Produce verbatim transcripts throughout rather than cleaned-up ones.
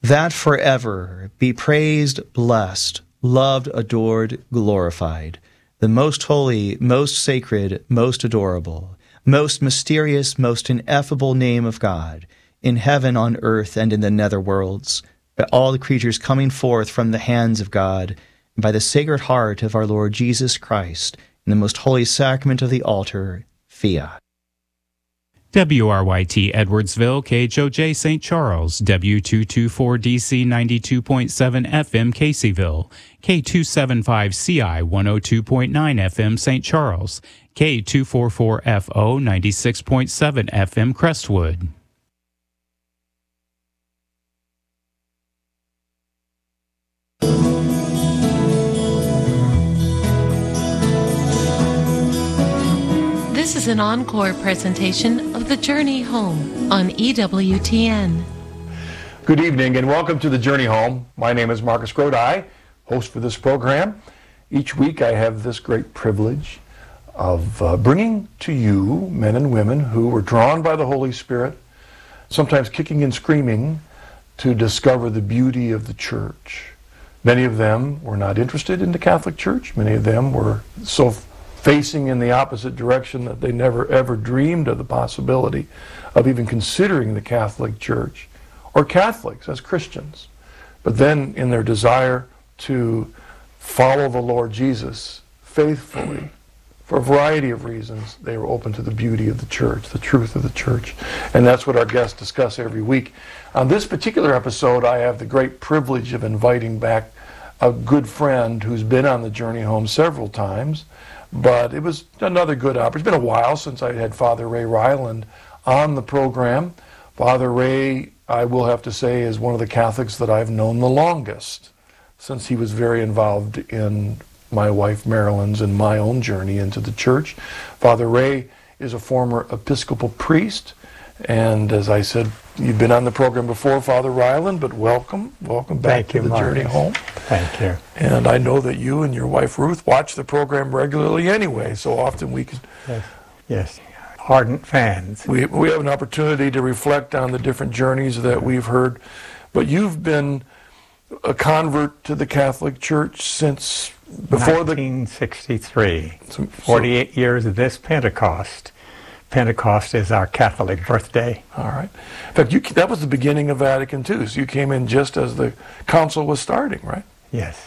that forever be praised, blessed, loved, adored, glorified, the most holy, most sacred, most adorable, most mysterious, most ineffable name of God, in heaven, on earth, and in the nether worlds, by all the creatures coming forth from the hands of God, and by the Sacred Heart of our Lord Jesus Christ, in the most holy sacrament of the altar, fiat. W R Y T Edwardsville, K H O J Saint Charles, W two twenty-four D C ninety-two point seven F M Caseyville, K two seventy-five C I one oh two point nine F M Saint Charles, K two forty-four F O ninety-six point seven F M Crestwood. This is an encore presentation of The Journey Home on E W T N. Good evening and welcome to The Journey Home. My name is Marcus Grodi, host for this program. Each week I have this great privilege of uh, bringing to you men and women who were drawn by the Holy Spirit, sometimes kicking and screaming, to discover the beauty of the church. Many of them were not interested in the Catholic Church. Many of them were so facing in the opposite direction that they never ever dreamed of the possibility of even considering the Catholic Church or Catholics as Christians. But then in their desire to follow the Lord Jesus faithfully, for a variety of reasons, they were open to the beauty of the church, the truth of the church. And that's what our guests discuss every week. On this particular episode, I have the great privilege of inviting back a good friend who's been on the Journey Home several times. But it was another good opportunity. It's been a while since I had Father Ray Ryland on the program. Father Ray, I will have to say, is one of the Catholics that I've known the longest, since he was very involved in my wife Marilyn's and my own journey into the church. Father Ray is a former Episcopal priest, and as I said, you've been on the program before, Father Ryland, but welcome. Welcome back Thank to you, the Marcus. Journey Home. Thank you. And I know that you and your wife Ruth watch the program regularly anyway, so often we can... Yes, yes. Ardent fans. We, we have an opportunity to reflect on the different journeys that we've heard. But you've been a convert to the Catholic Church since before nineteen sixty-three. the... So, forty-eight years of this Pentecost. Pentecost is our Catholic birthday. All right. In fact, you, that was the beginning of Vatican Two, so you came in just as the council was starting, right? Yes.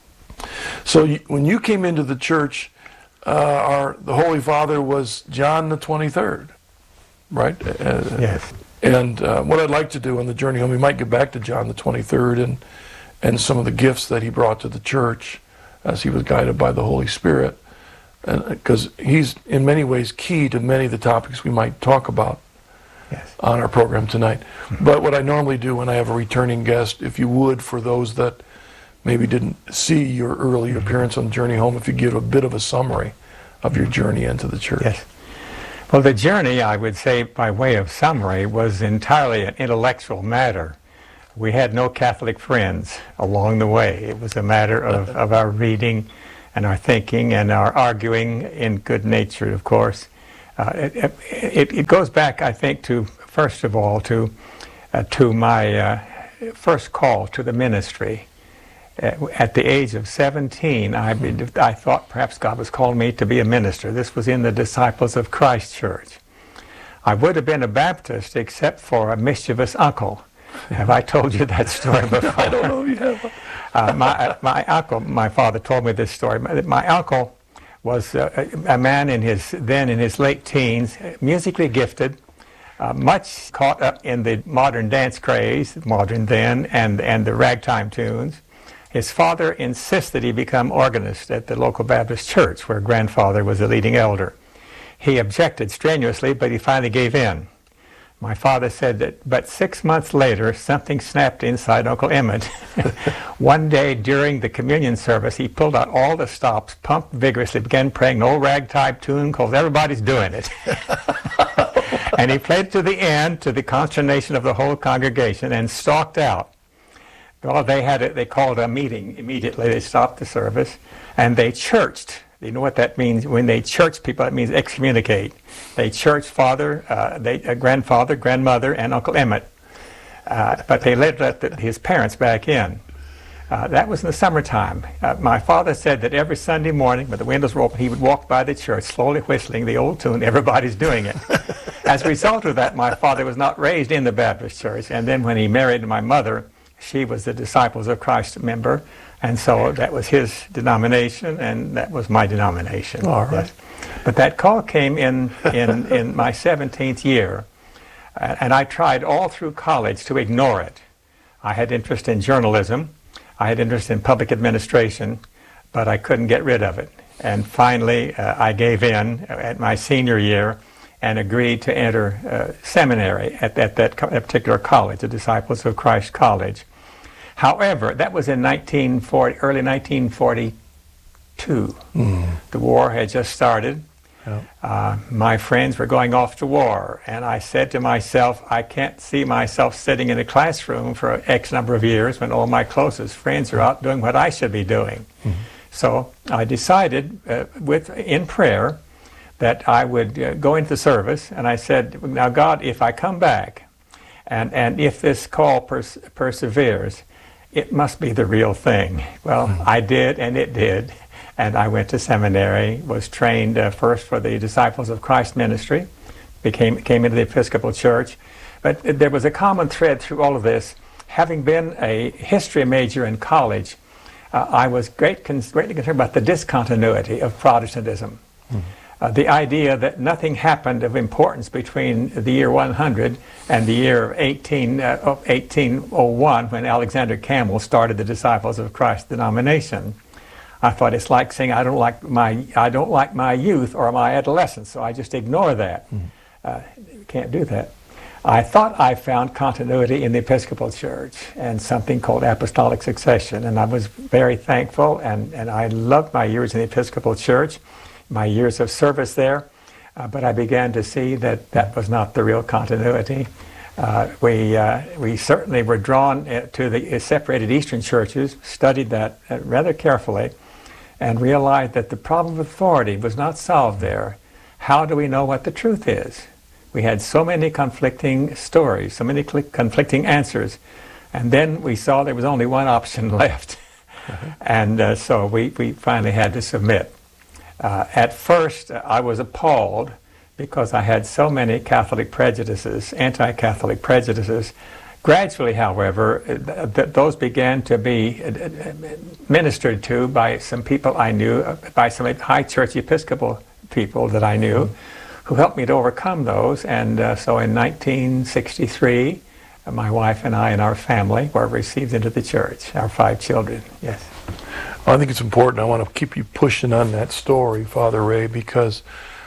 So you, when you came into the church, uh, our the Holy Father was John the twenty-third, right? Uh, Yes. And uh, what I'd like to do on the journey home, we might get back to John the twenty-third and and some of the gifts that he brought to the church as he was guided by the Holy Spirit, because he's in many ways key to many of the topics we might talk about Yes. on our program tonight. Mm-hmm. But what I normally do when I have a returning guest, if you would, for those that maybe didn't see your early mm-hmm. appearance on Journey Home, if you give a bit of a summary of your journey into the church. Yes. Well, the journey, I would say, by way of summary, was entirely an intellectual matter. We had no Catholic friends along the way. It was a matter of, of our reading and our thinking and our arguing in good nature, of course. Uh, it, it, it goes back, I think, to, first of all, to, uh, to my uh, first call to the ministry. Uh, at the age of seventeen, I, I thought perhaps God was calling me to be a minister. This was in the Disciples of Christ Church. I would have been a Baptist except for a mischievous uncle. Have I told you that story before? I don't know if you have. Uh, my, my uncle, my father told me this story. My, my uncle was uh, a man in his, then in his late teens, musically gifted, uh, much caught up in the modern dance craze, modern then, and, and the ragtime tunes. His father insisted he become organist at the local Baptist church, where grandfather was a leading elder. He objected strenuously, but he finally gave in. My father said that, but six months later, something snapped inside Uncle Emmett. One day during the communion service, he pulled out all the stops, pumped vigorously, began praying an old ragtime tune because everybody's doing it. And he played to the end, to the consternation of the whole congregation, and stalked out. Well, they had it. They called a meeting immediately. They stopped the service, and they churched. You know what that means? When they church people, it means excommunicate. They churched father, uh, they, uh, grandfather, grandmother, and Uncle Emmett. uh, but they let, let the, his parents back in. Uh, that was in the summertime. Uh, my father said that every Sunday morning, when the windows were open, he would walk by the church, slowly whistling the old tune, "Everybody's Doing It." As a result of that, my father was not raised in the Baptist church. And then when he married my mother, she was the Disciples of Christ member. And so that was his denomination, and that was my denomination. All right. Yes. But that call came in, in, in my seventeenth year. Uh, and I tried all through college to ignore it. I had interest in journalism. I had interest in public administration, but I couldn't get rid of it. And finally, uh, I gave in at my senior year and agreed to enter uh, seminary at, at that co- particular college, the Disciples of Christ College. However, that was in nineteen forty, early nineteen forty-two. Mm. The war had just started. Yep. Uh, my friends were going off to war, and I said to myself, I can't see myself sitting in a classroom for X number of years when all my closest friends are out doing what I should be doing. Mm-hmm. So I decided, uh, with in prayer, that I would uh, go into the service, and I said, now God, if I come back, and, and if this call pers- perseveres, it must be the real thing. Well, mm-hmm. I did, and it did. And I went to seminary, was trained uh, first for the Disciples of Christ ministry, became came into the Episcopal Church. But there was a common thread through all of this. Having been a history major in college, uh, I was great con- greatly concerned about the discontinuity of Protestantism. Mm-hmm. Uh, the idea that nothing happened of importance between the year one hundred and the year eighteen, uh, eighteen oh one, when Alexander Campbell started the Disciples of Christ denomination. I thought it's like saying I don't like my I don't like my youth or my adolescence, so I just ignore that. Mm-hmm. Uh, can't do that. I thought I found continuity in the Episcopal Church and something called apostolic succession, and I was very thankful, and, and I loved my years in the Episcopal Church, my years of service there, uh, but I began to see that that was not the real continuity. Uh, we uh, we certainly were drawn to the separated Eastern churches, studied that uh, rather carefully, and realized that the problem of authority was not solved there. How do we know what the truth is? We had so many conflicting stories, so many cl- conflicting answers, and then we saw there was only one option left. Mm-hmm. And uh, so we, we finally had to submit. Uh, at first, uh, I was appalled because I had so many Catholic prejudices, anti-Catholic prejudices. Gradually, however, th- th- those began to be uh, ministered to by some people I knew, uh, by some high church Episcopal people that I knew, mm-hmm. who helped me to overcome those. And uh, so in nineteen sixty-three, uh, my wife and I and our family were received into the church, our five children. Yes. I think it's important. I want to keep you pushing on that story, Father Ray, because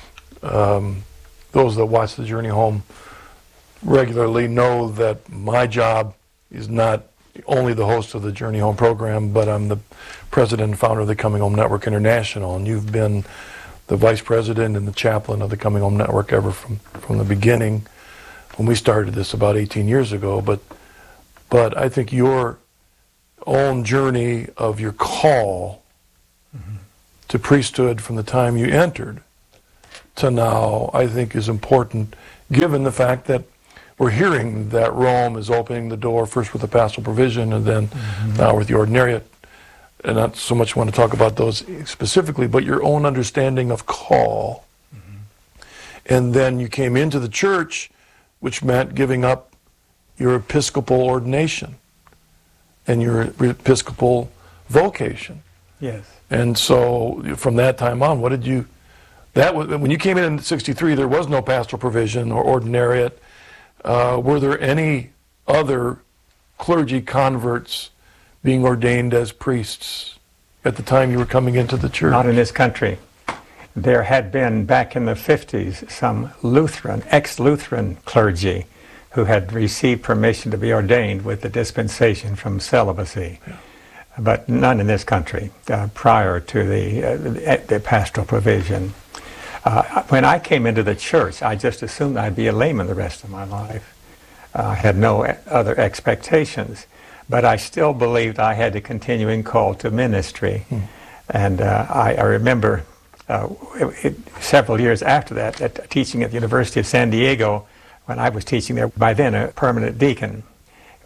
um, those that watch the Journey Home regularly know that my job is not only the host of the Journey Home program, but I'm the president and founder of the Coming Home Network International, and you've been the vice president and the chaplain of the Coming Home Network ever from, from the beginning when we started this about eighteen years ago. But but I think your own journey of your call mm-hmm. to priesthood from the time you entered to now, I think is important, given the fact that we're hearing that Rome is opening the door first with the pastoral provision and then mm-hmm. now with the ordinariate. And not so much want to talk about those specifically, but your own understanding of call. Mm-hmm. And then you came into the church, which meant giving up your Episcopal ordination and your Episcopal vocation. Yes. And so from that time on, what did you, that was, when you came in in sixty-three, there was no pastoral provision or ordinariate. Uh, were there any other clergy converts being ordained as priests at the time you were coming into the church? Not in this country. There had been, back in the fifties, some Lutheran, ex-Lutheran clergy who had received permission to be ordained with the dispensation from celibacy. Yeah. But none in this country uh, prior to the, uh, the pastoral provision. Uh, when I came into the church, I just assumed I'd be a layman the rest of my life. Uh, I had no other expectations, but I still believed I had a continuing call to ministry. Hmm. And uh, I, I remember uh, it, it, several years after that, at, teaching at the University of San Diego, when I was teaching there, by then a permanent deacon.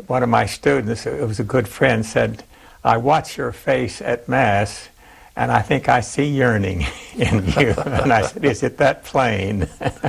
one of my students, it was a good friend, said, "I watch your face at Mass, and I think I see yearning in you." And I said, "Is it that plain?"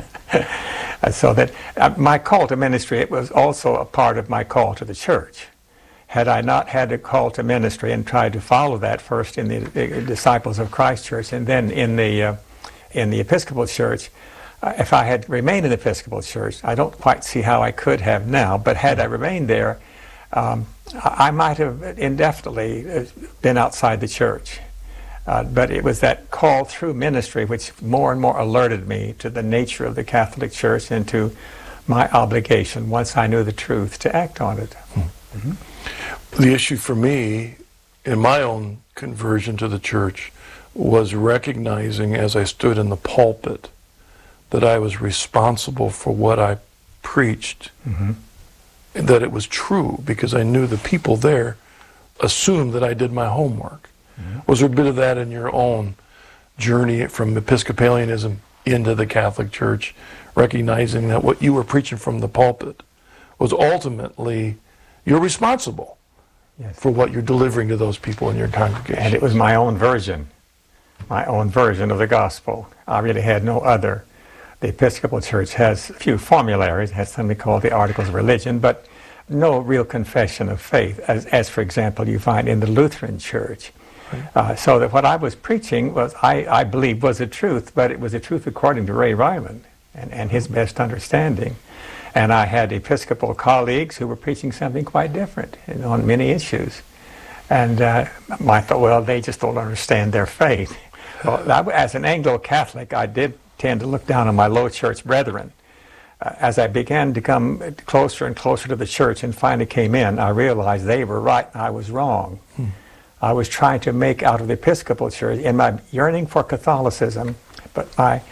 So that uh, my call to ministry, it was also a part of my call to the church. Had I not had a call to ministry and tried to follow that first in the, the Disciples of Christ Church and then in the uh, in the Episcopal Church, uh, if I had remained in the Episcopal Church, I don't quite see how I could have now, but had I remained there, um, I, I might have indefinitely been outside the church. Uh, but it was that call through ministry which more and more alerted me to the nature of the Catholic Church and to my obligation, once I knew the truth, to act on it. Mm-hmm. The issue for me, in my own conversion to the church, was recognizing as I stood in the pulpit that I was responsible for what I preached, mm-hmm. and that it was true, because I knew the people there assumed that I did my homework. Mm-hmm. Was there a bit of that in your own journey from Episcopalianism into the Catholic Church, recognizing that what you were preaching from the pulpit was ultimately, you're responsible yes. for what you're delivering to those people in your congregation? And it was my own version, my own version of the gospel. I really had no other. The Episcopal Church has a few formularies, it has something called the Articles of Religion, but no real confession of faith, as, as for example, you find in the Lutheran Church. Uh, so that what I was preaching was, I, I believe, was the truth, but it was the truth according to Ray Ryman and, and his best understanding. And I had Episcopal colleagues who were preaching something quite different and on many issues. And uh, I thought, well, they just don't understand their faith. Well, I, as an Anglo-Catholic, I did tend to look down on my low church brethren. Uh, as I began to come closer and closer to the church and finally came in, I realized they were right and I was wrong. Hmm. I was trying to make out of the Episcopal Church, in my yearning for Catholicism, but my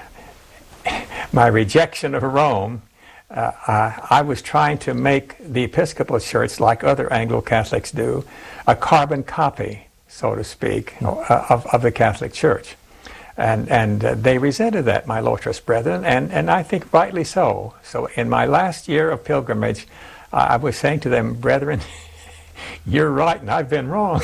my rejection of Rome, uh, I, I was trying to make the Episcopal Church, like other Anglo-Catholics do, a carbon copy, so to speak, of, of the Catholic Church. And, and uh, they resented that, my low church brethren, and, and I think rightly so. So in my last year of pilgrimage, I, I was saying to them, brethren, you're right and I've been wrong.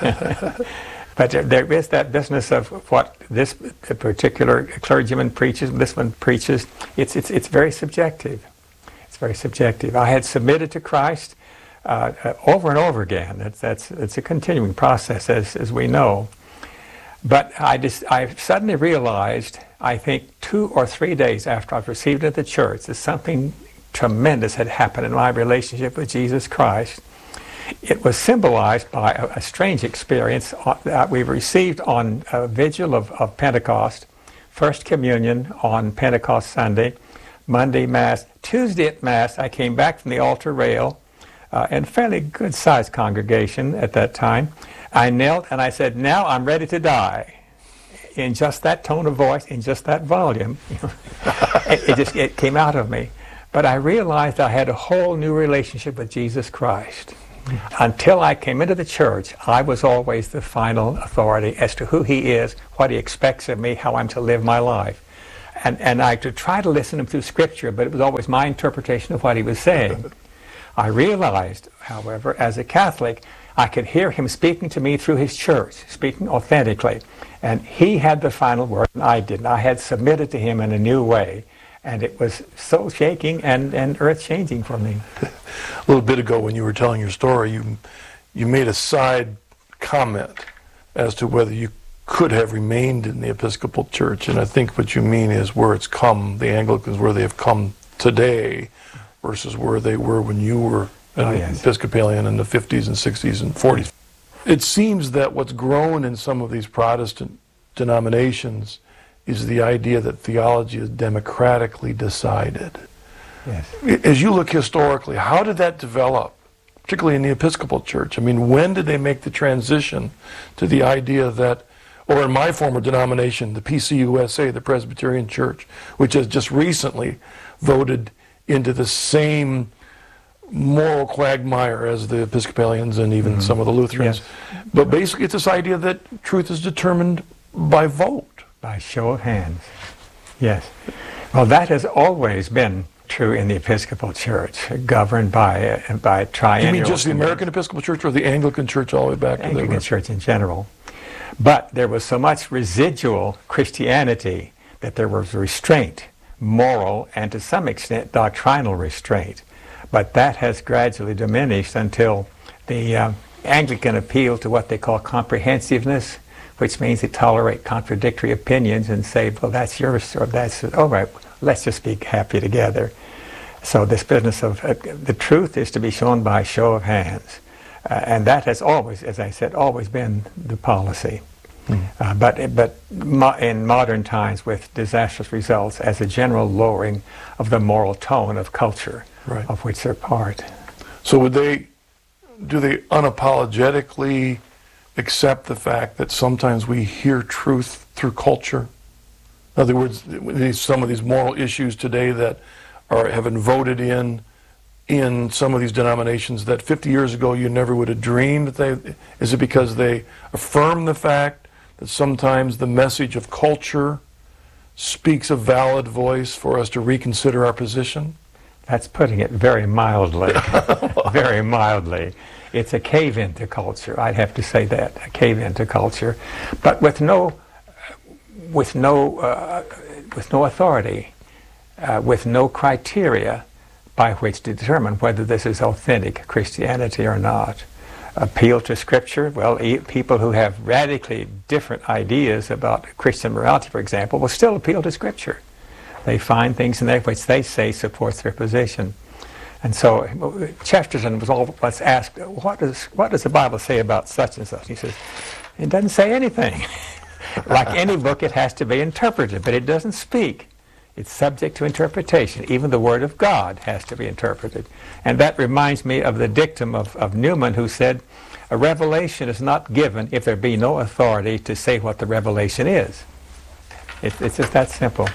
But there, there is that business of what this particular clergyman preaches, this one preaches. It's, it's, it's very subjective. It's very subjective. I had submitted to Christ uh, over and over again. That's, that's, it's a continuing process, as, as we know. But I, just, I suddenly realized, I think two or three days after I've received it at the church, that something tremendous had happened in my relationship with Jesus Christ. It was symbolized by a, a strange experience that we received on a vigil of, of Pentecost, First Communion on Pentecost Sunday, Monday Mass. Tuesday at Mass, I came back from the altar rail, uh, and fairly good-sized congregation at that time. I knelt and I said, now I'm ready to die. In just that tone of voice, in just that volume. it, it just it came out of me. But I realized I had a whole new relationship with Jesus Christ. Until I came into the church, I was always the final authority as to who he is, what he expects of me, how I'm to live my life. And, and I could try to listen to him through Scripture, but it was always my interpretation of what he was saying. I realized, however, as a Catholic, I could hear him speaking to me through his church, speaking authentically. And he had the final word, and I didn't. I had submitted to him in a new way. And it was so shaking and, and earth-changing for me. A little bit ago when you were telling your story, you you made a side comment as to whether you could have remained in the Episcopal Church. And I think what you mean is where it's come, the Anglicans, where they have come today versus where they were when you were an oh, yes. Episcopalian in the fifties and sixties and forties. It seems that what's grown in some of these Protestant denominations is the idea that theology is democratically decided. Yes. As you look historically, how did that develop, particularly in the Episcopal Church? I mean, when did they make the transition to the idea that, or in my former denomination, the P C U S A, the Presbyterian Church, which has just recently voted into the same moral quagmire as the Episcopalians and even mm-hmm. some of the Lutherans. Yes. But basically it's this idea that truth is determined by vote. By show of hands. Yes. Well, that has always been true in the Episcopal Church, governed by uh, by triennial. You mean just the committees. American Episcopal Church or the Anglican Church all the way back to Anglican the Church in general. But there was so much residual Christianity that there was restraint, moral and to some extent doctrinal restraint. But that has gradually diminished until the uh, Anglican appeal to what they call comprehensiveness, which means they tolerate contradictory opinions and say, well, that's yours, or that's, all right, let's just be happy together. So this business of uh, the truth is to be shown by show of hands. Uh, and that has always, as I said, always been the policy. Mm. Uh, but but mo in modern times, with disastrous results, as a general lowering of the moral tone of culture, right, of which they're part. So would they, do they unapologetically accept the fact that sometimes we hear truth through culture? In other words, these, some of these moral issues today that are have been voted in in some of these denominations that fifty years ago you never would have dreamed that they, is it because they affirm the fact that sometimes the message of culture speaks a valid voice for us to reconsider our position? That's putting it very mildly, very mildly. It's a cave-in to culture, I'd have to say that, a cave-in to culture, but with no, with no, uh, with no authority, uh, with no criteria by which to determine whether this is authentic Christianity or not. Appeal to Scripture, well, e people who have radically different ideas about Christian morality, for example, will still appeal to Scripture. They find things in there which they say supports their position. And so Chesterton was always asked, what does, what does the Bible say about such and such? He says, it doesn't say anything. Like any book, it has to be interpreted, but it doesn't speak. It's subject to interpretation. Even the Word of God has to be interpreted. And that reminds me of the dictum of, of Newman, who said, a revelation is not given if there be no authority to say what the revelation is. It, it's just that simple.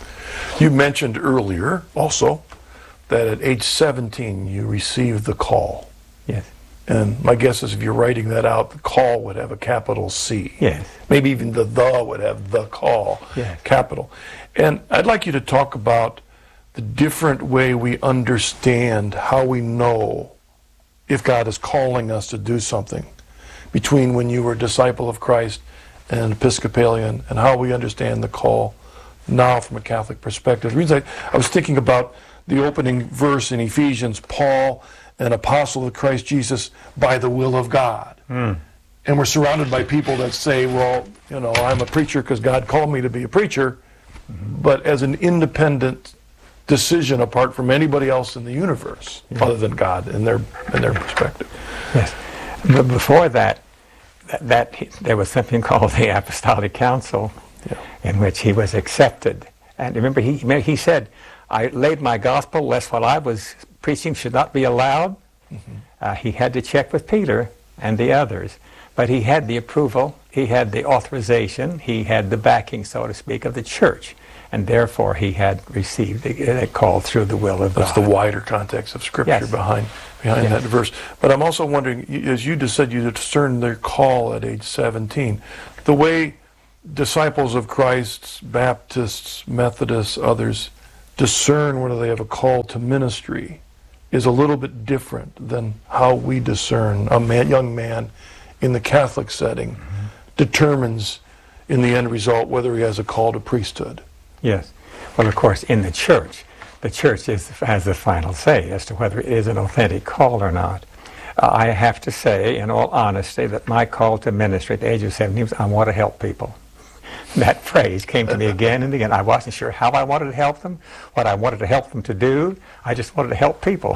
You mentioned earlier also that at age seventeen you received the call. Yes. And my guess is if you're writing that out, the call would have a capital C. Yes. Maybe even the the would have the call, yes, capital. And I'd like you to talk about the different way we understand how we know if God is calling us to do something between when you were a disciple of Christ and Episcopalian, and how we understand the call now from a Catholic perspective. The reason I, I was thinking about the opening verse in Ephesians, Paul, an apostle of Christ Jesus by the will of God. Mm. And we're surrounded by people that say, well, you know, I'm a preacher because God called me to be a preacher, mm-hmm, but as an independent decision apart from anybody else in the universe, yeah, other than God in their in their perspective. Yes. But before that, that, that there was something called the Apostolic Council, yeah, in which he was accepted. And remember, he, he said, I laid my gospel lest what I was preaching should not be allowed. Mm-hmm. uh, he had to check with Peter and the others. But he had the approval, he had the authorization, he had the backing, so to speak, of the church. And therefore he had received the call through the will of God. That's the wider context of Scripture, yes, behind behind yes, that verse. But I'm also wondering, as you just said, you discerned their call at age seventeen. The way disciples of Christ, Baptists, Methodists, others, discern whether they have a call to ministry is a little bit different than how we discern. A man, young man in the Catholic setting, mm-hmm, determines in the end result whether he has a call to priesthood. Yes. Well, of course, in the church, the church is, has the final say as to whether it is an authentic call or not. Uh, I have to say, in all honesty, that my call to ministry at the age of seventeen was, I want to help people. That phrase came to me again and again. I wasn't sure how I wanted to help them, what I wanted to help them to do. I just wanted to help people.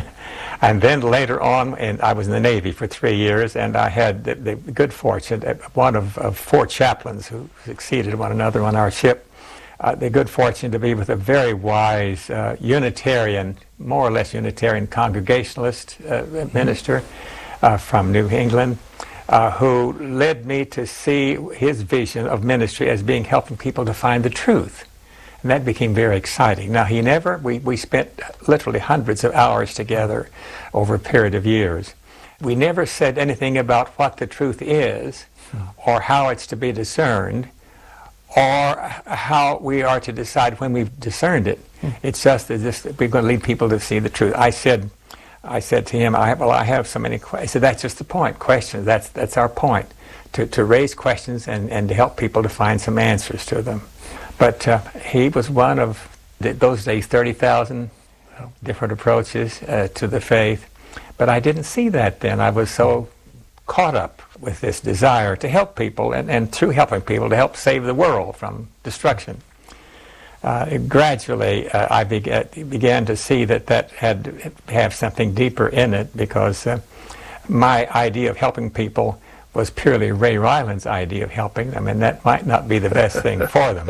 And then later on, and I was in the Navy for three years, and I had the, the good fortune, one of, of four chaplains who succeeded one another on our ship, uh, the good fortune to be with a very wise uh, Unitarian, more or less Unitarian Congregationalist uh, minister uh, from New England, Uh, who led me to see his vision of ministry as being helping people to find the truth. And that became very exciting. Now, he never, we, we spent literally hundreds of hours together over a period of years. We never said anything about what the truth is, or how it's to be discerned, or how we are to decide when we've discerned it. Hmm. It's just that this, we're going to lead people to see the truth. I said, I said to him, I have, well, I have so many questions. He said, that's just the point, questions. That's, that's our point, to, to raise questions and, and to help people to find some answers to them. But uh, he was one of, the, those days, thirty thousand different approaches uh, to the faith. But I didn't see that then. I was so caught up with this desire to help people, and, and through helping people, to help save the world from destruction. Uh, gradually, uh, I began, began to see that that had to have something deeper in it, because uh, my idea of helping people was purely Ray Ryland's idea of helping them, and that might not be the best thing for them.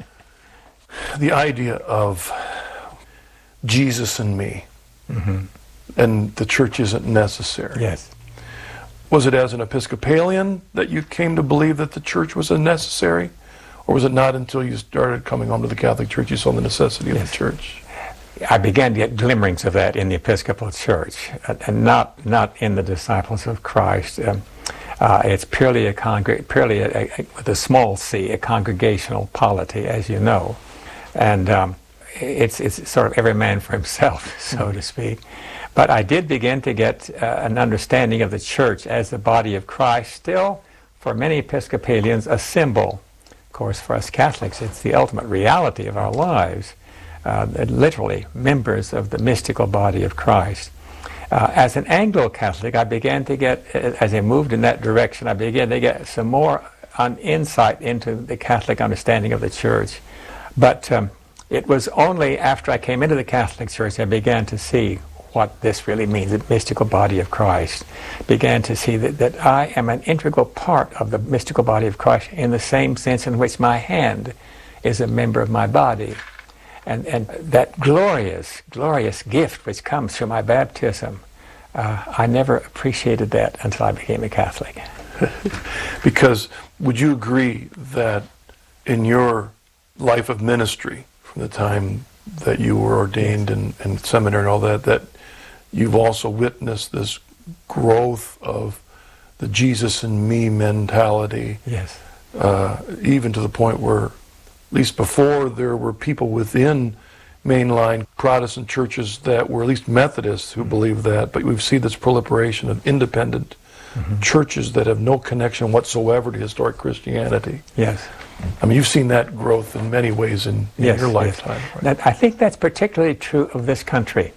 The idea of Jesus and me, mm-hmm. and the church isn't necessary. Yes. Was it as an Episcopalian that you came to believe that the church was unnecessary? Or was it not until you started coming home to the Catholic Church you saw the necessity of yes. the church? I began to get glimmerings of that in the Episcopal Church, uh, and not not in the Disciples of Christ. Um, uh, it's purely a congreg- purely a, a, with a small c, a congregational polity, as you know, and um, it's it's sort of every man for himself, so mm-hmm. to speak. But I did begin to get uh, an understanding of the church as the body of Christ, still, for many Episcopalians, a symbol. Of course, for us Catholics, it's the ultimate reality of our lives, uh, literally members of the mystical body of Christ. Uh, as an Anglo-Catholic, I began to get, as I moved in that direction, I began to get some more on insight into the Catholic understanding of the church. But um, it was only after I came into the Catholic Church I began to see what this really means, the mystical body of Christ. Began to see that, that I am an integral part of the mystical body of Christ, in the same sense in which my hand is a member of my body. And, and that glorious, glorious gift which comes through my baptism, uh, I never appreciated that until I became a Catholic. Because would you agree that in your life of ministry, from the time that you were ordained in, in seminary and all that, that you've also witnessed this growth of the Jesus and me mentality? Yes. Uh, even to the point where, at least before, there were people within mainline Protestant churches that were at least Methodists who mm-hmm. believed that, but we've seen this proliferation of independent mm-hmm. churches that have no connection whatsoever to historic Christianity. Yes. I mean, you've seen that growth in many ways in, in yes, your lifetime. Yes. Right? I think that's particularly true of this country.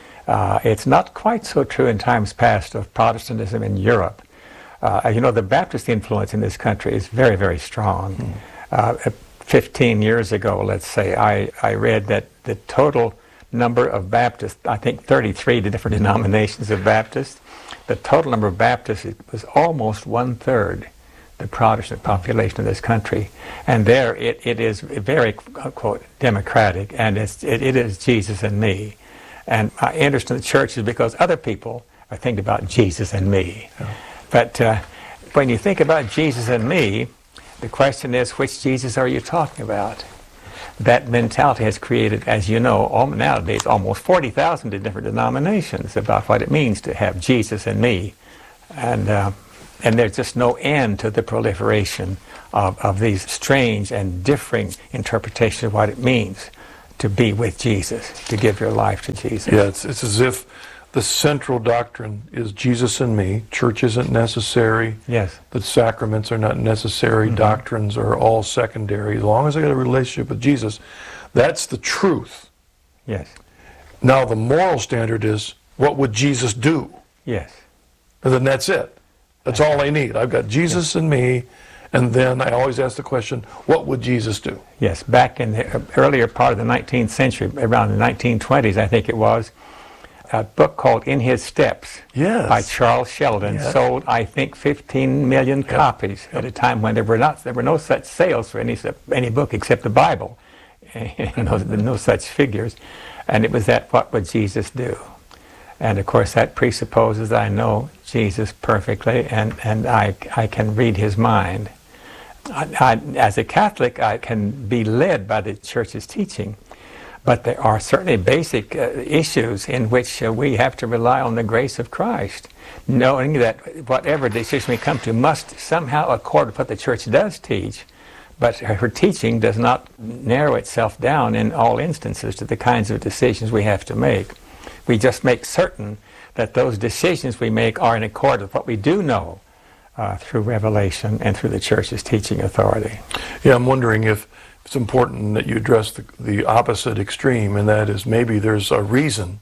Uh, it's not quite so true in times past of Protestantism in Europe. Uh, you know, the Baptist influence in this country is very, very strong. Mm. Uh, fifteen years ago, let's say, I, I read that the total number of Baptists, I think thirty-three different denominations of Baptists, the total number of Baptists was almost one-third the Protestant population of this country. And there it, it is very, quote, democratic, and it's, it, it is Jesus and me. And my interest in the church is because other people are thinking about Jesus and me. Oh. But uh, when you think about Jesus and me, the question is, which Jesus are you talking about? That mentality has created, as you know, all, nowadays almost forty thousand different denominations about what it means to have Jesus and me. And, uh, and there's just no end to the proliferation of, of these strange and differing interpretations of what it means to be with Jesus, to give your life to Jesus. Yeah, it's, it's as if the central doctrine is Jesus and me. Church isn't necessary. Yes. The sacraments are not necessary. Mm-hmm. Doctrines are all secondary. As long as I got a relationship with Jesus, that's the truth. Yes. Now the moral standard is, what would Jesus do? Yes. And then that's it. That's all I need. I've got Jesus yes. and me. And then I always ask the question, what would Jesus do? Yes, back in the earlier part of the nineteenth century, around the nineteen twenties, I think it was, a book called In His Steps yes. by Charles Sheldon yes. sold, I think, fifteen million yep. copies yep. at a time when there were not there were no such sales for any any book except the Bible, no, no such figures, and it was that, what would Jesus do? And of course that presupposes I know Jesus perfectly, and and I I can read his mind. I, I, as a Catholic, I can be led by the Church's teaching, but there are certainly basic uh, issues in which uh, we have to rely on the grace of Christ, knowing that whatever decision we come to must somehow accord with what the Church does teach, but her teaching does not narrow itself down in all instances to the kinds of decisions we have to make. We just make certain that those decisions we make are in accord with what we do know uh, through revelation and through the church's teaching authority. Yeah, I'm wondering if it's important that you address the, the opposite extreme, and that is maybe there's a reason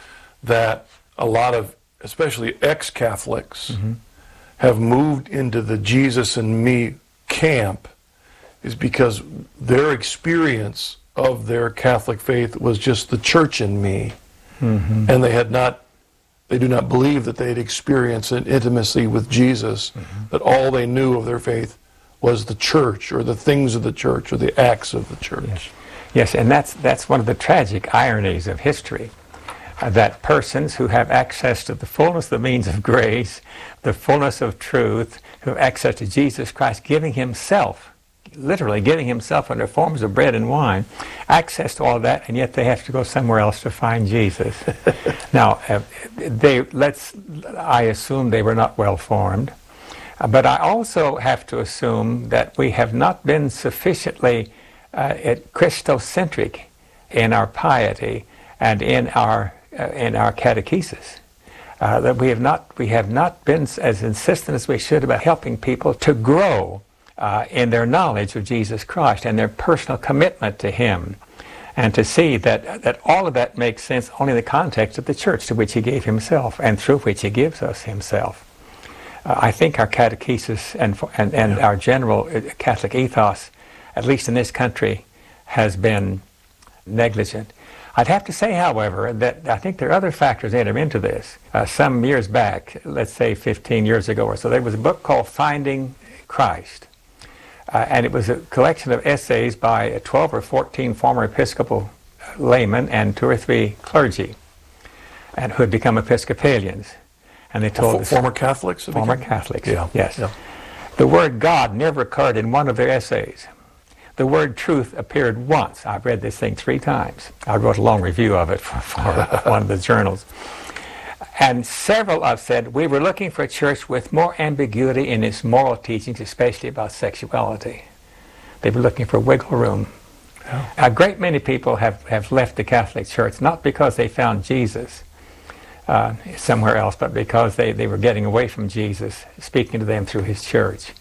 that a lot of, especially ex-Catholics, mm-hmm. have moved into the Jesus and me camp, is because their experience of their Catholic faith was just the church in me. Mm-hmm. And they had not, they do not believe that they had experienced an intimacy with Jesus, mm-hmm. that all they knew of their faith was the church, or the things of the church, or the acts of the church. Yes, yes, and that's, that's one of the tragic ironies of history, uh, that persons who have access to the fullness of the means of grace, the fullness of truth, who have access to Jesus Christ, giving himself, literally giving himself under forms of bread and wine, access to all of that, and yet they have to go somewhere else to find Jesus. Now, uh, they let's I assume they were not well formed, uh, but I also have to assume that we have not been sufficiently uh, Christocentric in our piety and in our uh, in our catechesis. Uh, that we have not we have not been as insistent as we should about helping people to grow Uh, in their knowledge of Jesus Christ and their personal commitment to him, and to see that, that all of that makes sense only in the context of the church to which he gave himself and through which he gives us himself. Uh, I think our catechesis and, and, and yeah. our general Catholic ethos, at least in this country, has been negligent. I'd have to say, however, that I think there are other factors that enter into this. Uh, some years back, let's say fifteen years ago or so, there was a book called Finding Christ. Uh, and it was a collection of essays by twelve or fourteen former Episcopal laymen and two or three clergy, and who had become Episcopalians. And they told well, us, former Catholics. Former Catholics. Yeah. Yes. Yeah. The word God never occurred in one of their essays. The word truth appeared once. I've read this thing three times. I wrote a long review of it for, for one of the journals. And several have said, we were looking for a church with more ambiguity in its moral teachings, especially about sexuality. They were looking for wiggle room. Oh. A great many people have, have left the Catholic Church, not because they found Jesus uh, somewhere else, but because they, they were getting away from Jesus, speaking to them through his church.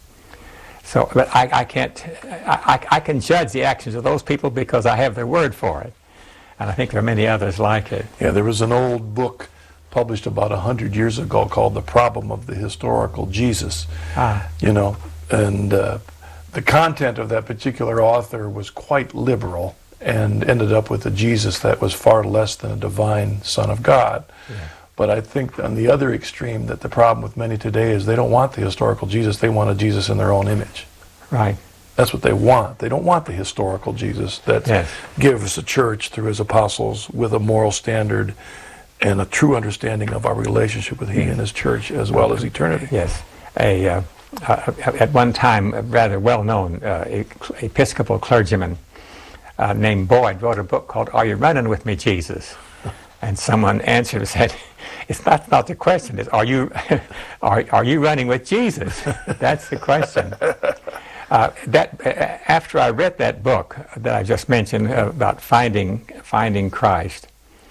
So, but I, I can't, I, I can judge the actions of those people because I have their word for it. And I think there are many others like it. Yeah, there was an old book published about a hundred years ago called The Problem of the Historical Jesus. Ah. You know, and uh, the content of that particular author was quite liberal and ended up with a Jesus that was far less than a divine Son of God. Yeah. But I think on the other extreme that the problem with many today is they don't want the historical Jesus, they want a Jesus in their own image. Right. That's what they want. They don't want the historical Jesus that yes. gives a church through his apostles with a moral standard and a true understanding of our relationship with he and his church as well as eternity. Yes. A, uh, uh, at one time, a rather well-known uh, Episcopal clergyman uh, named Boyd wrote a book called Are You Running With Me, Jesus? And someone answered and said, it's not, not the question, it's are you, are, are you running with Jesus? That's the question. Uh, that, uh, after I read that book that I just mentioned uh, about finding, finding Christ,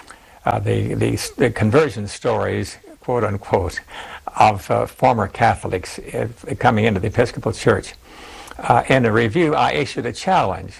Uh, the, the, the conversion stories, quote unquote, of uh, former Catholics uh, coming into the Episcopal Church. Uh, in a review, I issued a challenge.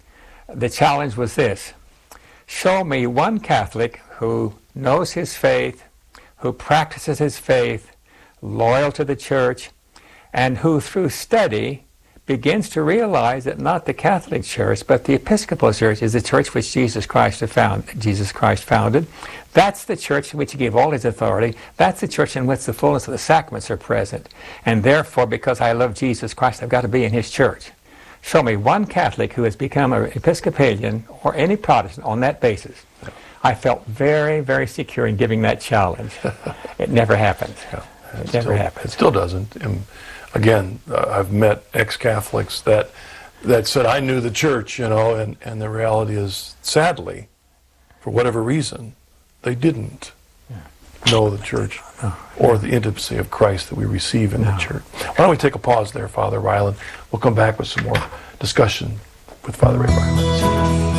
The challenge was this: show me one Catholic who knows his faith, who practices his faith, loyal to the church, and who through study begins to realize that not the Catholic Church, but the Episcopal Church is the church which Jesus Christ found, Jesus Christ founded. That's the church in which he gave all his authority. That's the church in which the fullness of the sacraments are present. And therefore, because I love Jesus Christ, I've got to be in his church. Show me one Catholic who has become an Episcopalian or any Protestant on that basis. I felt very, very secure in giving that challenge. It never happened. Yeah, it, it never still, happened. It still doesn't. And again, uh, I've met ex-Catholics that that said, I knew the church, you know, and, and the reality is, sadly, for whatever reason, they didn't. Yeah. know the church or the intimacy of Christ that we receive in no. the church. Why don't we take a pause there, Father Ryland? We'll come back with some more discussion with Father Ray Ryland.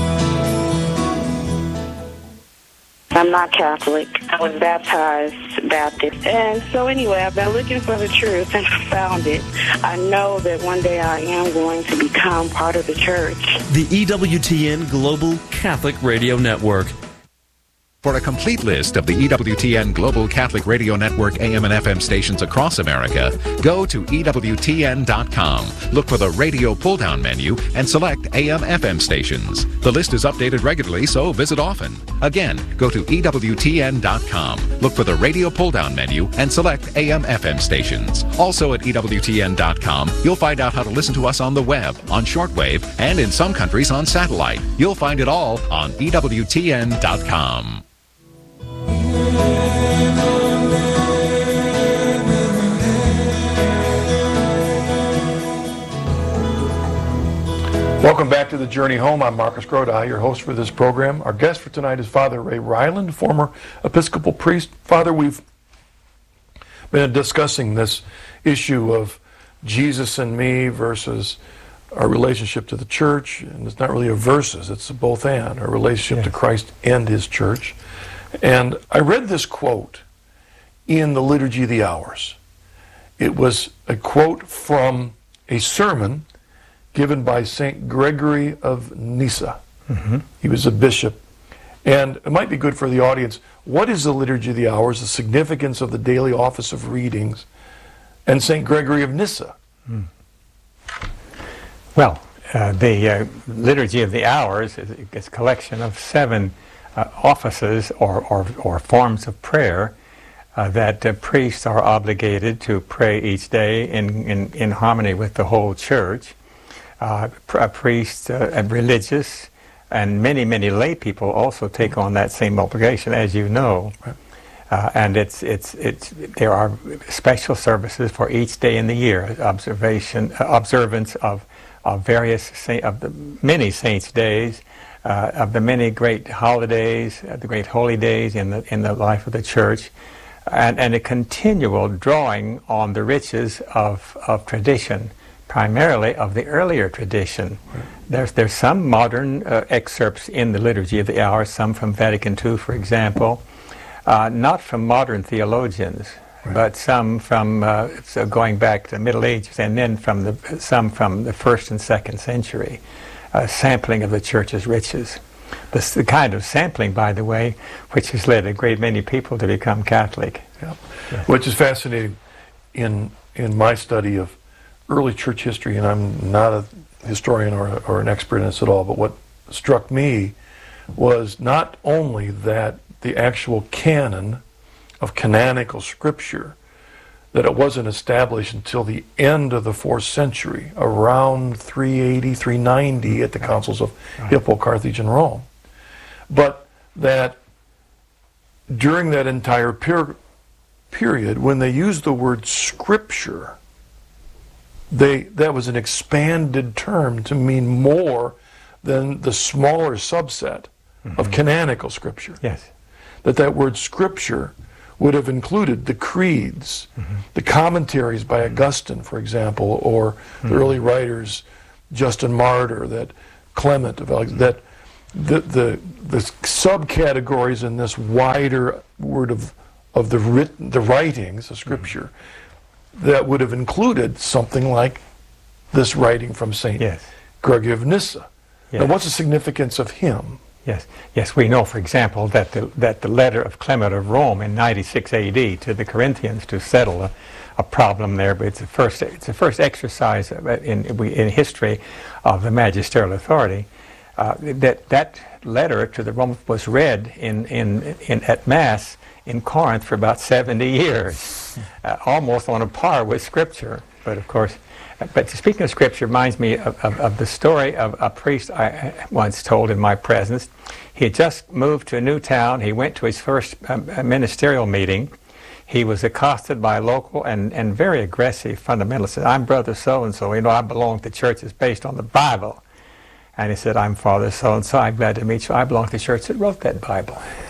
I'm not Catholic. I was baptized Baptist. And so anyway, I've been looking for the truth and I found it. I know that one day I am going to become part of the church. The E W T N Global Catholic Radio Network. For a complete list of the E W T N Global Catholic Radio Network A M and F M stations across America, go to E W T N dot com. Look for the radio pull-down menu and select A M F M stations. The list is updated regularly, so visit often. Again, go to E W T N dot com. Look for the radio pull-down menu and select A M F M stations. Also at E W T N dot com, you'll find out how to listen to us on the web, on shortwave, and in some countries on satellite. You'll find it all on E W T N dot com. Welcome back to The Journey Home. I'm Marcus Grodi, your host for this program. Our guest for tonight is Father Ray Ryland, former Episcopal priest. Father, we've been discussing this issue of Jesus and me versus our relationship to the church. And it's not really a versus, it's a both and, our relationship yes. to Christ and his church. And I read this quote in the Liturgy of the Hours. It was a quote from a sermon given by Saint Gregory of Nyssa. Mm-hmm. He was a bishop. And it might be good for the audience. What is the Liturgy of the Hours, the significance of the daily office of readings, and Saint Gregory of Nyssa? Mm. Well, uh, the uh, Liturgy of the Hours is, is a collection of seven uh, offices or, or, or forms of prayer uh, that uh, priests are obligated to pray each day in, in, in harmony with the whole church. Uh, a priest, uh, a religious, and many, many lay people also take on that same obligation, as you know. Right. Uh, and it's it's it's there are special services for each day in the year, observation, uh, observance of of various saint, of the many saints' days, uh, of the many great holidays, uh, the great holy days in the in the life of the church, and and a continual drawing on the riches of of tradition. Primarily of the earlier tradition. Right. There's there's some modern uh, excerpts in the Liturgy of the Hours, some from Vatican Two, for example, uh, not from modern theologians, right. but some from uh, so going back to the Middle Ages, and then from the some from the first and second century, uh, sampling of the Church's riches. This the kind of sampling, by the way, which has led a great many people to become Catholic. Yeah. Yes. Which is fascinating in in my study of early church history, and I'm not a historian or, a, or an expert in this at all, but what struck me was not only that the actual canon of canonical scripture, that it wasn't established until the end of the fourth century, around three eighty, three ninety at the councils of Hippo, Carthage, and Rome, but that during that entire per- period, when they used the word scripture, They, that was an expanded term to mean more than the smaller subset mm-hmm. of canonical scripture. Yes. That that word scripture would have included the creeds, mm-hmm. the commentaries by Augustine, for example, or mm-hmm. the early writers, Justin Martyr, that Clement, of mm-hmm. that the, the the subcategories in this wider word of of the written, the writings of scripture. Mm-hmm. That would have included something like this writing from Saint Yes. Gregory of Nyssa. Yes. Now, what's the significance of him? Yes, yes, we know, for example, that the that the letter of Clement of Rome in ninety-six A D to the Corinthians to settle a, a problem there, but it's the first it's the first exercise in in history of the magisterial authority. Uh, that that letter to the Romans was read in in, in at Mass in Corinth for about seventy years, uh, almost on a par with Scripture. But of course, uh, but speaking of Scripture reminds me of, of, of the story of a priest I once told in my presence. He had just moved to a new town. He went to his first um, ministerial meeting. He was accosted by a local and, and very aggressive fundamentalist. I'm brother so-and-so, you know, I belong to churches based on the Bible. And he said, I'm father so-and-so, I'm glad to meet you. I belong to the church that wrote that Bible.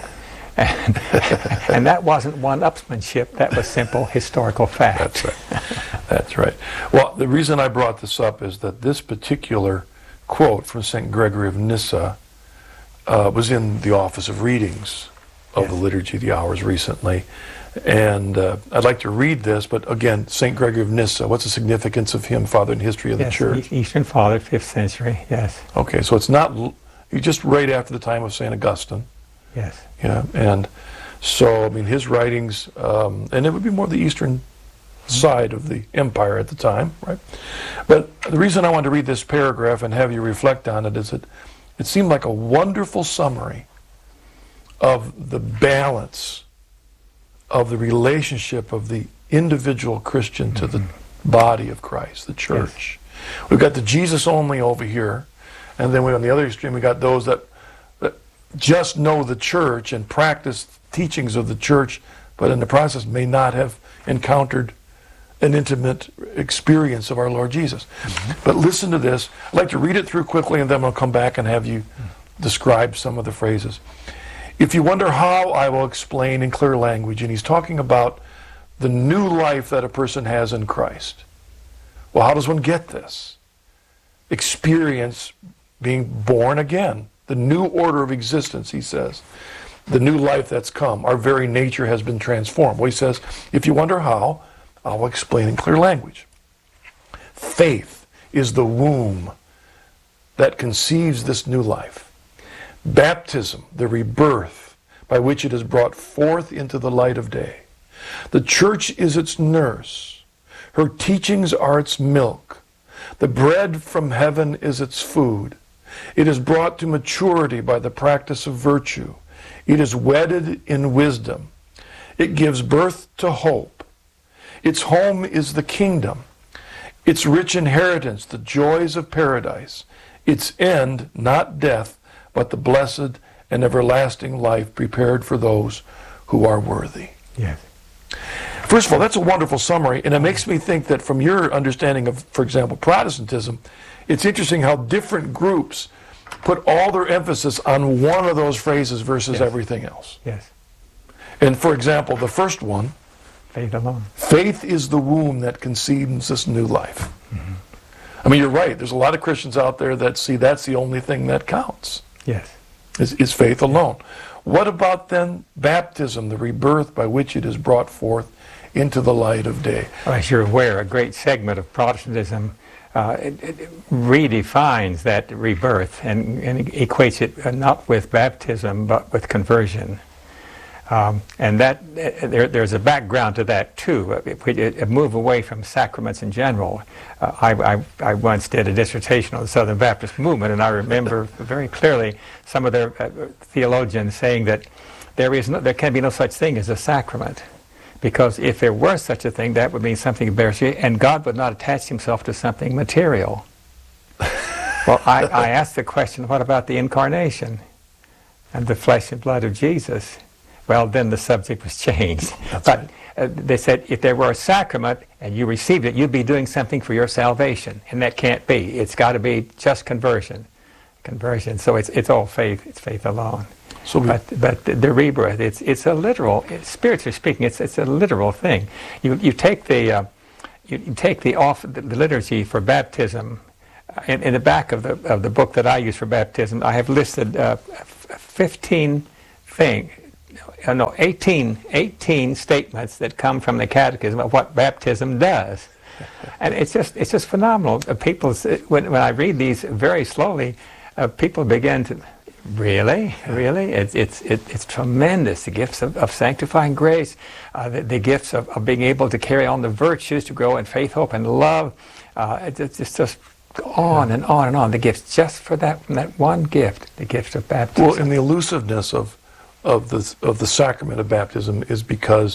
And, and that wasn't one-upsmanship, that was simple historical fact. That's right. That's right. Well, the reason I brought this up is that this particular quote from Saint Gregory of Nyssa uh, was in the Office of Readings of yes. the Liturgy of the Hours recently. And uh, I'd like to read this, but again, Saint Gregory of Nyssa, what's the significance of him, Father, in the history of yes, the Church? Eastern Father, fifth century, yes. Okay, so it's not, you just right after the time of Saint Augustine. Yes. Yeah, and so, I mean, his writings, um, and it would be more the eastern mm-hmm. side of the empire at the time, right? But the reason I wanted to read this paragraph and have you reflect on it is that it seemed like a wonderful summary of the balance of the relationship of the individual Christian to the body of Christ, the church. Yes. We've got the Jesus only over here, and then we, on the other extreme, we got those that, that just know the church and practice teachings of the church, but in the process may not have encountered an intimate experience of our Lord Jesus. Mm-hmm. But listen to this. I'd like to read it through quickly, and then I'll come back and have you describe some of the phrases. If you wonder how, I will explain in clear language. And he's talking about the new life that a person has in Christ. Well, how does one get this? Experience being born again. The new order of existence, he says. The new life that's come. Our very nature has been transformed. Well, he says, if you wonder how, I will explain in clear language. Faith is the womb that conceives this new life. Baptism, the rebirth by which it is brought forth into the light of day. The church is its nurse. Her teachings are its milk. The bread from heaven is its food. It is brought to maturity by the practice of virtue. It is wedded in wisdom. It gives birth to hope. Its home is the kingdom. Its rich inheritance, the joys of paradise. Its end, not death, but the blessed and everlasting life prepared for those who are worthy. Yes. First of all, that's a wonderful summary, and it makes me think that from your understanding of, for example, Protestantism, it's interesting how different groups put all their emphasis on one of those phrases versus yes. everything else. Yes. And for example, the first one, faith alone. Faith is the womb that conceives this new life. Mm-hmm. I mean, you're right. There's a lot of Christians out there that see that's the only thing that counts. Yes. Is, is faith alone. What about then baptism, the rebirth by which it is brought forth into the light of day? Well, as you're aware, a great segment of Protestantism uh, it, it redefines that rebirth and, and equates it uh, not with baptism but with conversion. Um, and that uh, there, there's a background to that too. A move away from sacraments in general. Uh, I, I, I once did a dissertation on the Southern Baptist movement, and I remember very clearly some of their uh, theologians saying that there is no, there can be no such thing as a sacrament, because if there were such a thing, that would mean something embarrassing, and God would not attach Himself to something material. Well, I, I asked the question, what about the incarnation and the flesh and blood of Jesus? Well, then the subject was changed. That's but right. uh, they said if there were a sacrament and you received it, you'd be doing something for your salvation, and that can't be. It's got to be just conversion. Conversion. So it's it's all faith. It's faith alone. So we, but but the, the rebirth, it's it's a literal. It's, spiritually speaking, it's it's a literal thing. You you take the uh, you, you take the off the, the liturgy for baptism. In, in the back of the of the book that I use for baptism, I have listed uh, fifteen things. Uh, no, eighteen, eighteen statements that come from the Catechism of what baptism does, and it's just it's just phenomenal. Uh, people, when when I read these very slowly, uh, people begin to, really, really, it's it's it, it's tremendous. The gifts of, of sanctifying grace, uh, the, the gifts of, of being able to carry on the virtues, to grow in faith, hope, and love. Uh, it, it's just just on and on and on. The gifts just for that that one gift, the gift of baptism. Well, in the elusiveness of. of the of the sacrament of baptism is because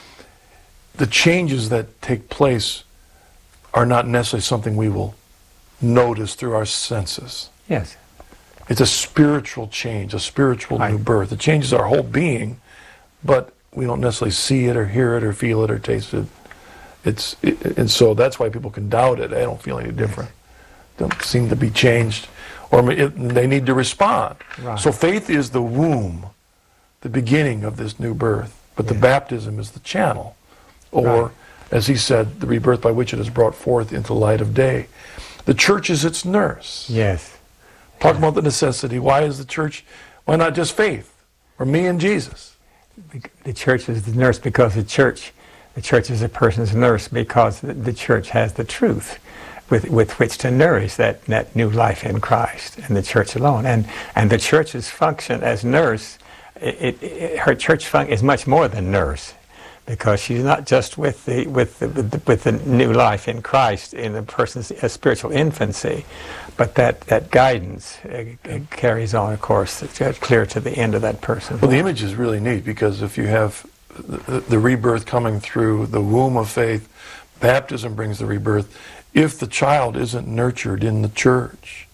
the changes that take place are not necessarily something we will notice through our senses. Yes. It's a spiritual change, a spiritual right. new birth. It changes our whole being, but we don't necessarily see it or hear it or feel it or taste it. It's it, and so that's why people can doubt it. I don't feel any different. Don't seem to be changed, or it, they need to respond. Right. So faith is the womb the beginning of this new birth, but the Yeah. baptism is the channel, or, Right. as he said, the rebirth by which it is brought forth into the light of day. The church is its nurse. Yes. Talk about the necessity. Why is the church, why not just faith, or me and Jesus? The church is the nurse because the church, the church is a person's nurse because the, the church has the truth with with which to nourish that, that new life in Christ, and the church alone. And and the church's function as nurse, it, it, it, her church function is much more than nurse, because she's not just with the with the, with the with the new life in Christ in the person's uh, spiritual infancy, but that that guidance uh, carries on, of course, uh, clear to the end of that person. Well, the image is really neat, because if you have the, the rebirth coming through the womb of faith, baptism brings the rebirth. If the child isn't nurtured in the church,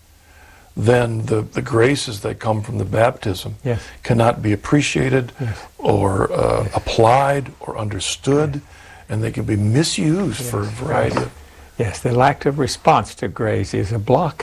then the, the graces that come from the baptism Yes. cannot be appreciated Yes. or uh, Yes. applied or understood, Yes. and they can be misused Yes. for a variety of... Yes, the lack of response to grace is a block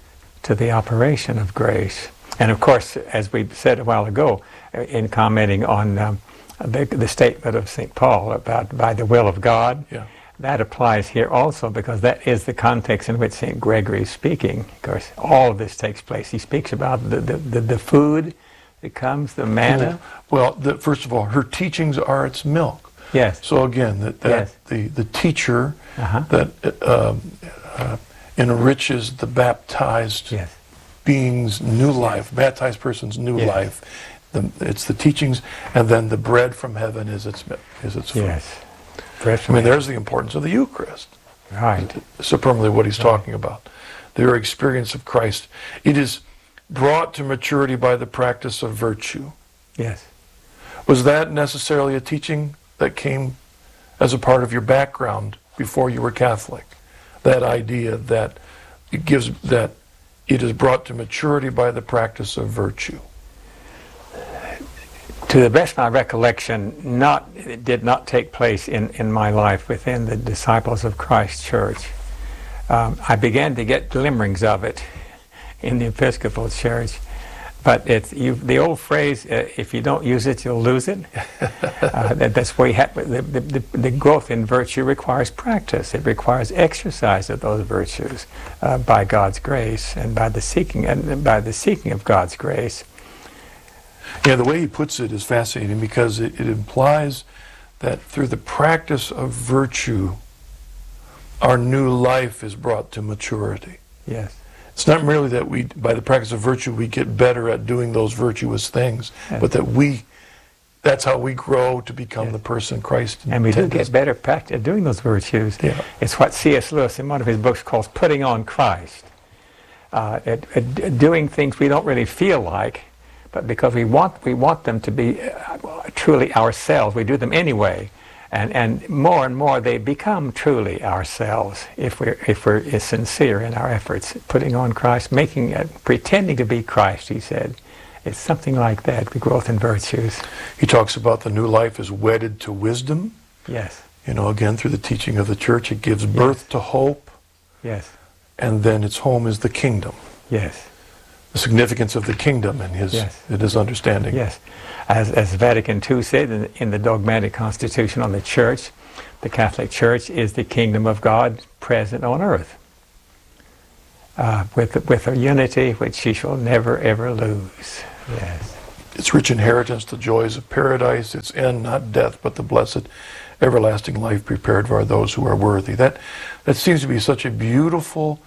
to the operation of grace. And of course, as we said a while ago, uh, in commenting on um, the, the statement of Saint Paul about by the will of God, Yeah. that applies here also, because that is the context in which Saint Gregory is speaking. Of course, all of this takes place. He speaks about the, the, the, the food that comes, the manna. Well, the, first of all, her teachings are its milk. Yes. So again, that, that Yes. the, the teacher Uh-huh. that uh, uh, enriches the baptized Yes. being's new life, baptized person's new Yes. life. The, it's the teachings, and then the bread from heaven is its is its food. Yes. Bread I from mean, heaven. there's the importance of the Eucharist. Right. Supremely, what he's talking about, their experience of Christ. It is brought to maturity by the practice of virtue. Yes. Was that necessarily a teaching that came as a part of your background before you were Catholic? That idea that it gives that it is brought to maturity by the practice of virtue. To the best of my recollection, not it did not take place in, in my life within the Disciples of Christ Church. Um, I began to get glimmerings of it in the Episcopal Church, but it's you, the old phrase, uh, if you don't use it, you'll lose it. uh, that, that's where you have, the, the, the, the growth in virtue requires practice. It requires exercise of those virtues uh, by God's grace and by the seeking and by the seeking of God's grace. Yeah, the way he puts it is fascinating, because it, it implies that through the practice of virtue, our new life is brought to maturity. Yes. It's not merely that we, by the practice of virtue, we get better at doing those virtuous things, Yes. but that we, that's how we grow to become Yes. the person Christ And we do intended us get better practice at doing those virtues. Yeah. It's what C S Lewis in one of his books calls putting on Christ. Uh, at, at doing things we don't really feel like, but because we want we want them to be uh, truly ourselves, we do them anyway. And and more and more they become truly ourselves if we're if we're sincere in our efforts. Putting on Christ, making uh, pretending to be Christ, he said. It's something like that, the growth in virtues. He talks about the new life is wedded to wisdom. Yes. You know, again, through the teaching of the church, it gives birth Yes. to hope, Yes. and then its home is the kingdom. Yes. The significance of the kingdom in his, Yes. in his understanding. Yes. As, as Vatican two said in, in the dogmatic constitution on the Church, the Catholic Church is the kingdom of God present on earth, uh, with, with a unity which she shall never, ever lose. Yes. Its rich inheritance, the joys of paradise, its end, not death, but the blessed everlasting life prepared for those who are worthy. That, that seems to be such a beautiful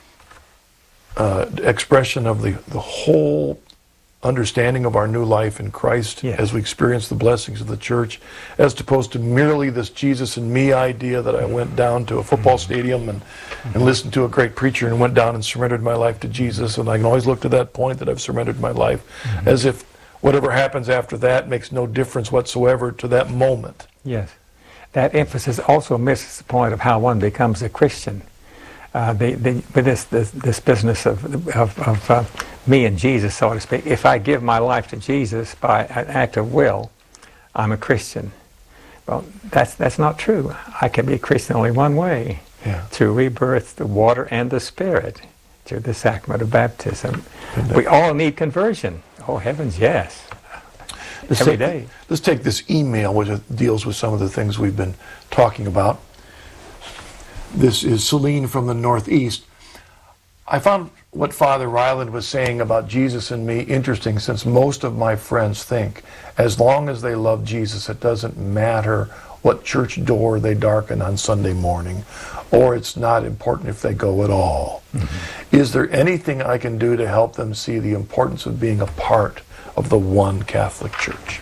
uh, expression of the, the whole understanding of our new life in Christ, Yes. as we experience the blessings of the church, as opposed to merely this Jesus and me idea that I went down to a football Mm-hmm. stadium and, and listened to a great preacher and went down and surrendered my life to Jesus, and I can always look to that point that I've surrendered my life, Mm-hmm. as if whatever happens after that makes no difference whatsoever to that moment. Yes. That emphasis also misses the point of how one becomes a Christian. Uh, the, the, with this, this, this business of, of, of uh, me and Jesus, so to speak, if I give my life to Jesus by an act of will, I'm a Christian. Well, that's, that's not true. I can be a Christian only one way, Yeah. through rebirth, the water and the Spirit, through the sacrament of baptism. We all need conversion. Oh, heavens, yes. Let's every take, day. Let's take this email, which deals with some of the things we've been talking about. This is Celine from the Northeast. I found what Father Ryland was saying about Jesus and me interesting, since most of my friends think as long as they love Jesus, it doesn't matter what church door they darken on Sunday morning, or it's not important if they go at all. Mm-hmm. Is there anything I can do to help them see the importance of being a part of the one Catholic Church?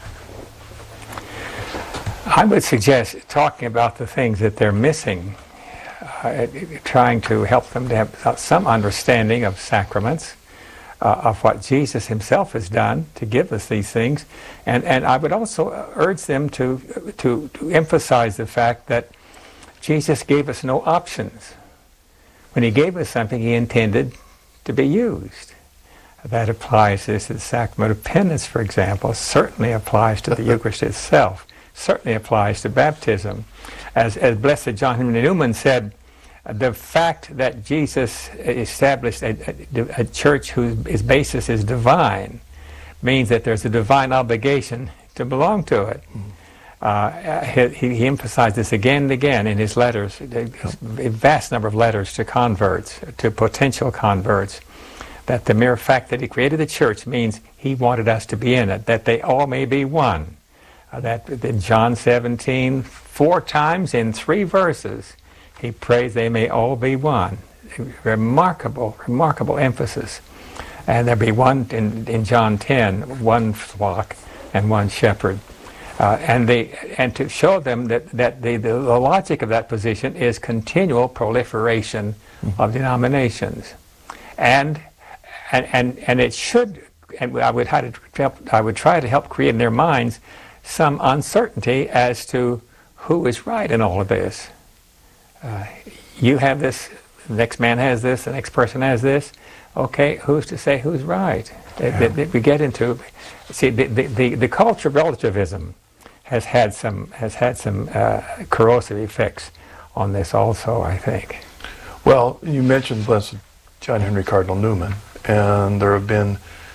I would suggest talking about the things that they're missing, uh, trying to help them to have some understanding of sacraments, uh, of what Jesus himself has done to give us these things. And, and I would also urge them to, to, to emphasize the fact that Jesus gave us no options. When he gave us something, he intended to be used. That applies to the sacrament of penance, for example, certainly applies to the Eucharist itself, certainly applies to baptism. As, as Blessed John Henry Newman said, the fact that Jesus established a, a, a church whose basis is divine means that there's a divine obligation to belong to it. Mm-hmm. Uh, he, he emphasized this again and again in his letters, a vast number of letters to converts, to potential converts, that the mere fact that he created the church means he wanted us to be in it, that they all may be one. Uh, that in John seventeen, four times in three verses, he prays they may all be one. Remarkable, remarkable emphasis. And there be one, in, in John ten, one flock and one shepherd. Uh, and they, and to show them that, that the, the, the logic of that position is continual proliferation mm-hmm. of denominations. And, and, and, and it should, and I would, try to help, I would try to help create in their minds some uncertainty as to who is right in all of this. Uh, you have this, the next man has this, the next person has this. Okay, who's to say who's right? Yeah. That, that we get into, see, the, the, the, the culture of relativism has had some has had some uh, corrosive effects on this also, I think. Well, you mentioned Blessed John Henry Cardinal Newman, and there have been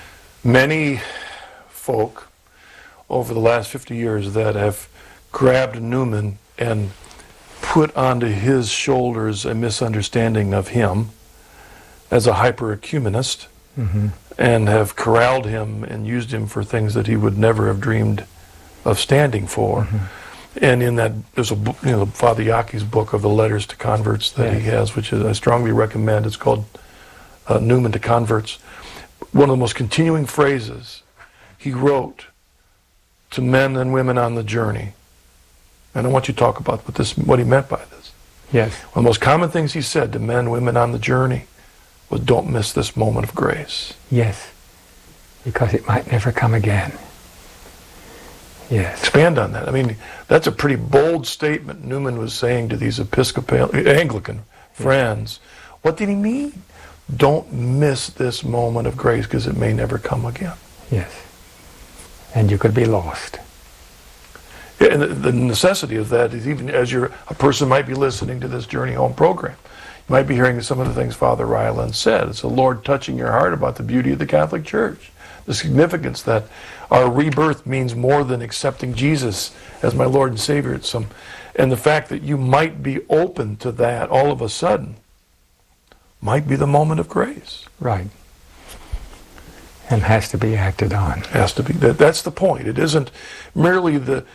many folk over the last fifty years that have grabbed Newman and put onto his shoulders a misunderstanding of him as a hyper-ecumenist, mm-hmm. and have corralled him and used him for things that he would never have dreamed of standing for. Mm-hmm. And in that, there's a book, you know, Father Yaki's book of the letters to converts that yes. he has, which is, I strongly recommend. It's called uh, Newman to Converts. One of the most continuing phrases he wrote to men and women on the journey, and I want you to talk about what this, what he meant by this. Yes. One of the most common things he said to men and women on the journey was, don't miss this moment of grace. Yes, because it might never come again. Yes. Expand on that. I mean, that's a pretty bold statement Newman was saying to these Episcopal, Anglican friends. Yes. What did he mean? Don't miss this moment of grace because it may never come again. Yes. And you could be lost. Yeah, and the, the necessity of that is, even as you're, a person might be listening to this Journey Home program, you might be hearing some of the things Father Ryland said. It's the Lord touching your heart about the beauty of the Catholic Church. The significance that our rebirth means more than accepting Jesus as my Lord and Savior. It's some, and the fact that you might be open to that all of a sudden might be the moment of grace. Right. And has to be acted on. Has to be. That, that's the point. It isn't merely the